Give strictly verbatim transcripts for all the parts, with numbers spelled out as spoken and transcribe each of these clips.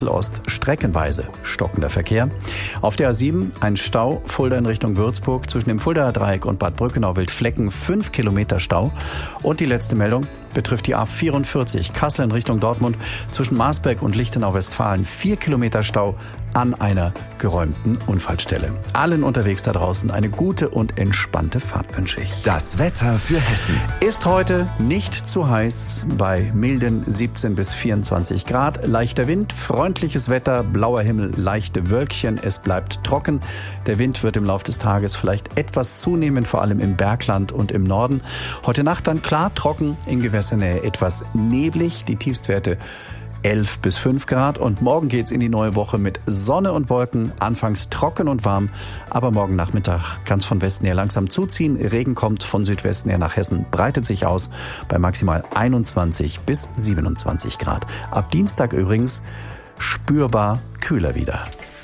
Ost streckenweise stockender Verkehr. Auf der A sieben ein Stau, Fulda in Richtung Würzburg. Zwischen dem Fuldaer Dreieck und Bad Brückenau-Wildflecken fünf Kilometer Stau. Und die letzte Meldung betrifft die A vierundvierzig, Kassel in Richtung Dortmund. Zwischen Marsberg und Lichtenau-Westfalen vier Kilometer Stau an einer geräumten Unfallstelle. Allen unterwegs da draußen eine gute und entspannte Fahrt wünsche ich. Das Wetter für Hessen. Ist heute nicht zu heiß, bei milden siebzehn bis vierundzwanzig Grad. Leichter Wind, freundliches Wetter, blauer Himmel, leichte Wölkchen. Es bleibt trocken. Der Wind wird im Laufe des Tages vielleicht etwas zunehmen, vor allem im Bergland und im Norden. Heute Nacht dann klar trocken, in Gewässernähe etwas neblig. Die Tiefstwerte elf bis fünf Grad und morgen geht's in die neue Woche mit Sonne und Wolken, anfangs trocken und warm, aber morgen Nachmittag kann es von Westen her langsam zuziehen. Regen kommt von Südwesten her nach Hessen, breitet sich aus bei maximal einundzwanzig bis siebenundzwanzig Grad. Ab Dienstag übrigens spürbar kühler wieder.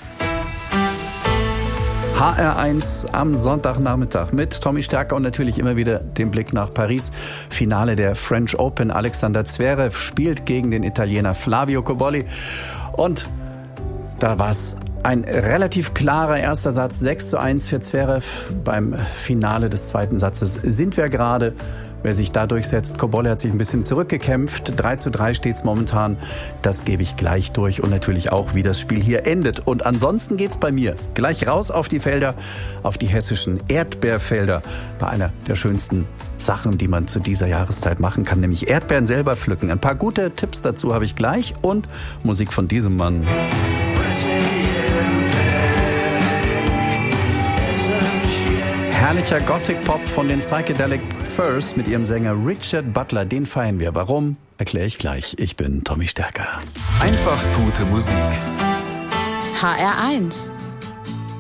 H R eins am Sonntagnachmittag mit Tommy Stärker und natürlich immer wieder den Blick nach Paris. Finale der French Open. Alexander Zverev spielt gegen den Italiener Flavio Cobolli. Und da war es ein relativ klarer erster Satz. sechs zu eins für Zverev. Beim Finale des zweiten Satzes sind wir gerade. Wer sich da durchsetzt, Cobolli hat sich ein bisschen zurückgekämpft. drei zu drei steht's momentan. Das gebe ich gleich durch und natürlich auch, wie das Spiel hier endet. Und ansonsten geht's bei mir gleich raus auf die Felder, auf die hessischen Erdbeerfelder. Bei einer der schönsten Sachen, die man zu dieser Jahreszeit machen kann, nämlich Erdbeeren selber pflücken. Ein paar gute Tipps dazu habe ich gleich und Musik von diesem Mann. Herrlicher Gothic-Pop von den Psychedelic Furs mit ihrem Sänger Richard Butler. Den feiern wir. Warum? Erkläre ich gleich. Ich bin Tommy Stärker. Einfach gute Musik. H R eins